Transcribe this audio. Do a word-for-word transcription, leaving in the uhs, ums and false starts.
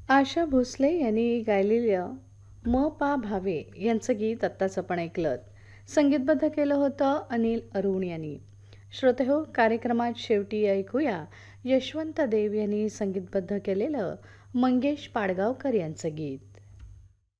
आशा भोसले यांनी गायलेलं म पा भावे यांचं गीत आत्ताच आपण ऐकलं. संगीतबद्ध केलं होतं अनिल अरुण यांनी. श्रोतेहो, कार्यक्रमात शेवटी ऐकूया यशवंत देव यांनी संगीतबद्ध केलेलं मंगेश पाडगावकर यांचं गीत.